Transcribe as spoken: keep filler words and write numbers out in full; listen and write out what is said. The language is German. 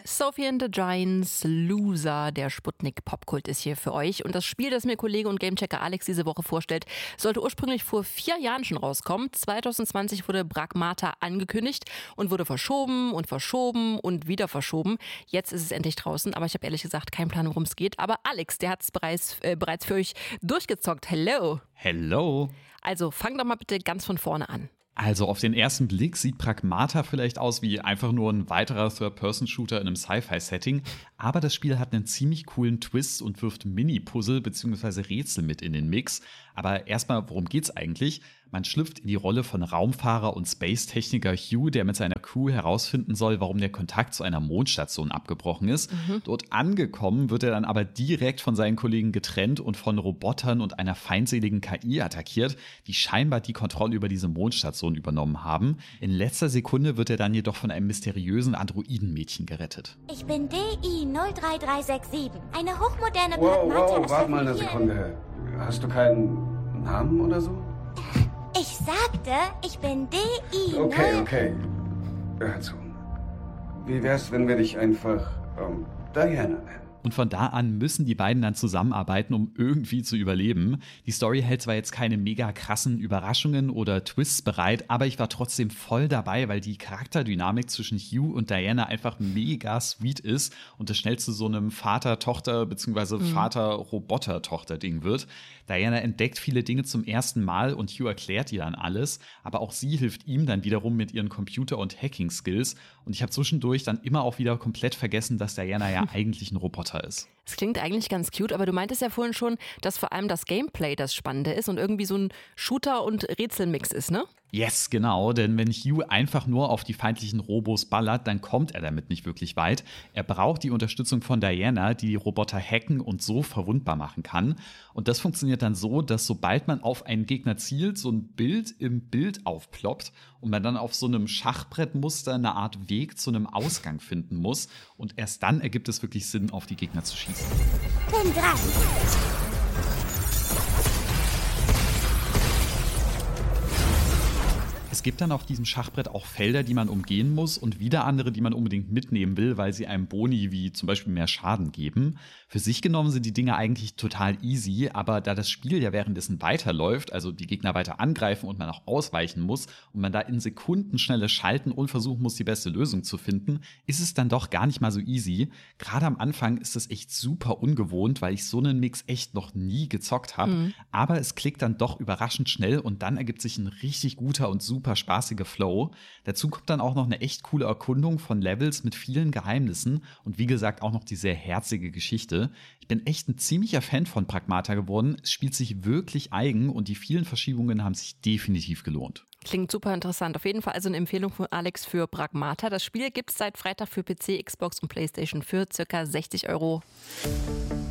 Sophie and the Giants, Loser, der Sputnik Popkult ist hier für euch. Und das Spiel, das mir Kollege und Gamechecker Alex diese Woche vorstellt, sollte ursprünglich vor vier Jahren schon rauskommen. zwanzig zwanzig wurde Pragmata angekündigt und wurde verschoben und verschoben und wieder verschoben. Jetzt ist es endlich draußen, aber ich habe ehrlich gesagt keinen Plan, worum es geht. Aber Alex, der hat es bereits, äh, bereits für euch durchgezockt. Hello! Hello! Also fang doch mal bitte ganz von vorne an. Also auf den ersten Blick sieht Pragmata vielleicht aus wie einfach nur ein weiterer Third-Person-Shooter in einem Sci-Fi-Setting, aber das Spiel hat einen ziemlich coolen Twist und wirft Mini-Puzzle bzw. Rätsel mit in den Mix. Aber erstmal, worum geht's eigentlich? Man schlüpft in die Rolle von Raumfahrer und Space-Techniker Hugh, der mit seiner Crew herausfinden soll, warum der Kontakt zu einer Mondstation abgebrochen ist. Mhm. Dort angekommen wird er dann aber direkt von seinen Kollegen getrennt und von Robotern und einer feindseligen K I attackiert, die scheinbar die Kontrolle über diese Mondstation übernommen haben. In letzter Sekunde wird er dann jedoch von einem mysteriösen Androidenmädchen gerettet. Ich bin D I null drei drei sechs sieben, eine hochmoderne Wow, Pragmata. wow, warte mal eine Sekunde. Hast du keinen Namen oder so? Ich sagte, ich bin D I null. Okay, okay. Hör zu. Wie wär's, wenn wir dich einfach ähm, Diana nennen? Und von da an müssen die beiden dann zusammenarbeiten, um irgendwie zu überleben. Die Story hält zwar jetzt keine mega krassen Überraschungen oder Twists bereit, aber ich war trotzdem voll dabei, weil die Charakterdynamik zwischen Hugh und Diana einfach mega sweet ist und das schnell zu so einem Vater-Tochter- bzw. Mhm. Vater-Roboter-Tochter-Ding wird. Diana entdeckt viele Dinge zum ersten Mal und Hugh erklärt ihr dann alles, aber auch sie hilft ihm dann wiederum mit ihren Computer- und Hacking-Skills. Und ich habe zwischendurch dann immer auch wieder komplett vergessen, dass Diana ja eigentlich ein Roboter ist. Es klingt eigentlich ganz cute, aber du meintest ja vorhin schon, dass vor allem das Gameplay das Spannende ist und irgendwie so ein Shooter- und Rätselmix ist, ne? Yes, genau, denn wenn Hugh einfach nur auf die feindlichen Robos ballert, dann kommt er damit nicht wirklich weit. Er braucht die Unterstützung von Diana, die die Roboter hacken und so verwundbar machen kann. Und das funktioniert dann so, dass sobald man auf einen Gegner zielt, so ein Bild im Bild aufploppt und man dann auf so einem Schachbrettmuster eine Art Weg zu einem Ausgang finden muss. Und erst dann ergibt es wirklich Sinn, auf die Gegner zu schießen. Bin dran. Es gibt dann auf diesem Schachbrett auch Felder, die man umgehen muss und wieder andere, die man unbedingt mitnehmen will, weil sie einem Boni wie zum Beispiel mehr Schaden geben. Für sich genommen sind die Dinge eigentlich total easy, aber da das Spiel ja währenddessen weiterläuft, also die Gegner weiter angreifen und man auch ausweichen muss und man da in Sekundenschnelle schalten und versuchen muss, die beste Lösung zu finden, ist es dann doch gar nicht mal so easy. Gerade am Anfang ist es echt super ungewohnt, weil ich so einen Mix echt noch nie gezockt habe. Mhm. Aber es klickt dann doch überraschend schnell und dann ergibt sich ein richtig guter und super spaßiger Flow. Dazu kommt dann auch noch eine echt coole Erkundung von Levels mit vielen Geheimnissen und wie gesagt auch noch die sehr herzige Geschichte. Ich bin echt ein ziemlicher Fan von Pragmata geworden. Es spielt sich wirklich eigen und die vielen Verschiebungen haben sich definitiv gelohnt. Klingt super interessant. Auf jeden Fall also eine Empfehlung von Alex für Pragmata. Das Spiel gibt es seit Freitag für P C, Xbox und PlayStation für ca. sechzig Euro.